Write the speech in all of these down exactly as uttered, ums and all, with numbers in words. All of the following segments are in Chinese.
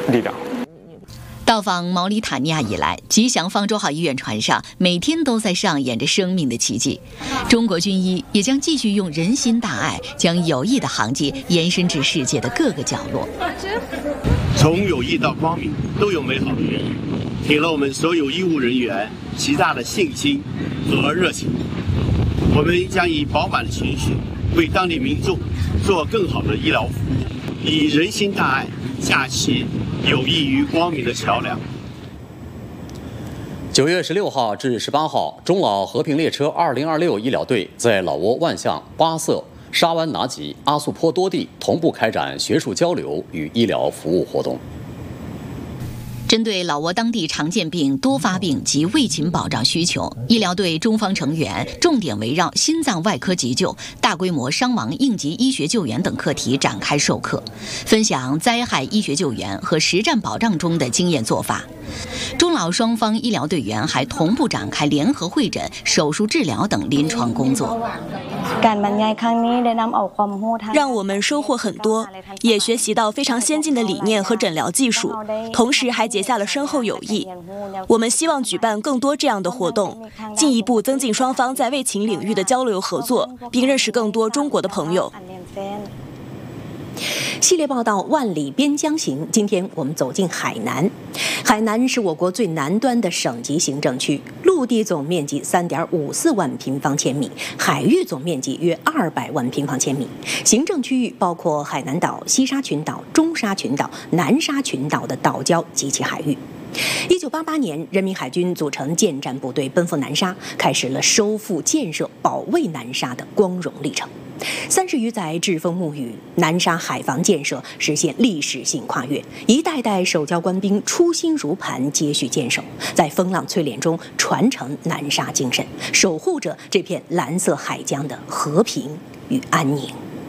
力量。 到访毛里塔尼亚以来，吉祥方舟号医院船上每天都在上演着生命的奇迹。中国军医也将继续用人心大爱，将友谊的航迹延伸至世界的各个角落。 从友谊到光明，都有美好的原因，给了我们所有医务人员极大的信心和热情。我们将以饱满的情绪，为当地民众做更好的医疗服务，以人心大爱架起有益于光明的桥梁。 九月十六号至十八号，中老和平列车二零二六医疗队在老挝万象、巴色、沙湾拿吉、阿素颇多地同步开展学术交流与医疗服务活动。 针对老挝当地常见病、多发病及卫勤保障需求，医疗队中方成员重点围绕心脏外科急救、大规模伤亡应急医学救援等课题展开授课，分享灾害医学救援和实战保障中的经验做法。中老双方医疗队员还同步展开联合会诊、手术治疗等临床工作。 让我们收获很多，也学习到非常先进的理念和诊疗技术，同时还结下了深厚友谊。我们希望举办更多这样的活动，进一步增进双方在卫勤领域的交流合作，并认识更多中国的朋友。 系列报道《万里边疆行》，今天我们走进海南。海南是我国最南端的省级行政区，陆地总面积三点五四万平方千米，海域总面积约二百万平方千米。行政区域包括海南岛、西沙群岛、中沙群岛、南沙群岛的岛礁及其海域。一九八八年，人民海军组成舰战部队奔赴南沙，开始了收复、建设、保卫南沙的光荣历程。三十余载栉风沐雨，南沙海防建设实现历史性跨越，一代代守礁官兵初心如磐，接续坚守，在风浪淬炼中传承南沙精神，守护着这片蓝色海疆的和平与安宁。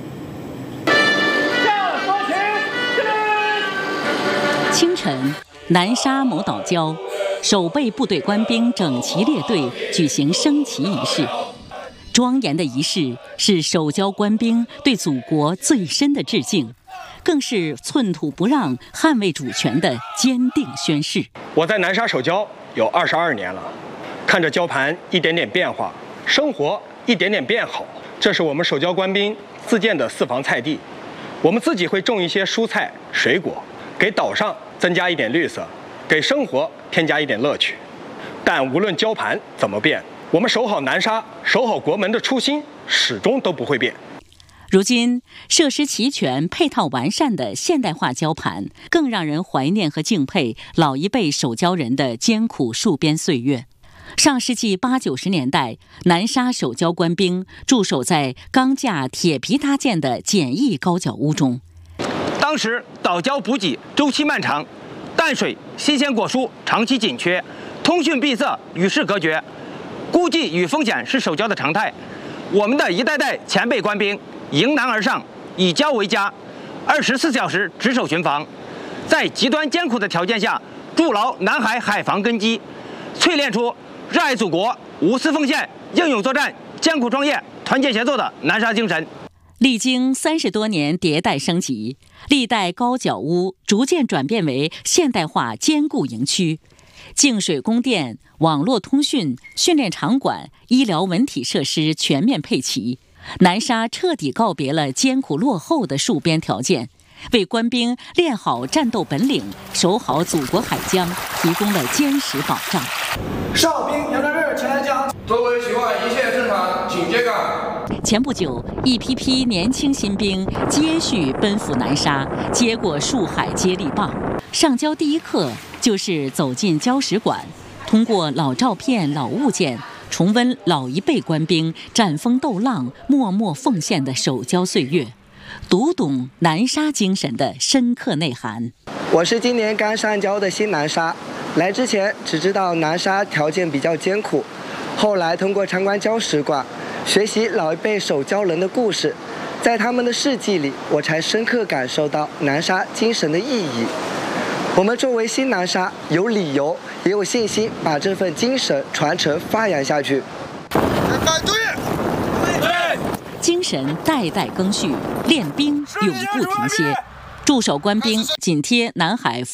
清晨，南沙某岛礁，守备部队官兵整齐列队举行升旗仪式。庄严的仪式是守礁官兵对祖国最深的致敬，更是寸土不让、捍卫主权的坚定宣誓。 我在南沙守礁有二十二年了，看着礁盘一点点变化，生活一点点变好。这是我们守礁官兵自建的私房菜地，我们自己会种一些蔬菜、水果，给岛上增加一点绿色，给生活添加一点乐趣。但无论礁盘怎么变，我们守好南沙、守好国门的初心始终都不会变。 如今，设施齐全、配套完善的现代化礁盘，更让人怀念和敬佩老一辈守礁人的艰苦戍边岁月。上世纪八九十年代，南沙守礁官兵驻守在钢架铁皮搭建的简易高脚屋中。 当时岛礁补给周期漫长，淡水、新鲜果蔬长期紧缺，通讯闭塞，与世隔绝。孤寂与风险是守礁的常态，我们的一代代前辈官兵迎难而上，以礁为家，二十四小时值守巡防，在极端艰苦的条件下筑牢南海海防根基，淬炼出热爱祖国、无私奉献、英勇作战、艰苦创业、团结协作的南沙精神。 历经三十多年迭代升级，历代高脚屋逐渐转变为现代化坚固营区。净水供电、网络通讯、训练场馆、医疗文体设施全面配齐，南沙彻底告别了艰苦落后的戍边条件，为官兵练好战斗本领、守好祖国海疆提供了坚实保障。 哨兵杨大日前来讲，周围情况一切正常，请接岗。 前不久，一批批年轻新兵接续奔赴南沙，接过戍海接力棒。上礁第一课就是走进礁史馆，通过老照片、老物件，重温老一辈官兵战风斗浪、默默奉献的守礁岁月，读懂南沙精神的深刻内涵。 我是今年刚上礁的新南沙，来之前只知道南沙条件比较艰苦，后来通过参观礁史馆，学习老一辈守礁人的故事，在他们的事迹里，我才深刻感受到南沙精神的意义。我们作为新南沙，有理由也有信心把这份精神传承发扬下去。 精神代代更续，练兵永不停歇。驻守官兵紧贴南海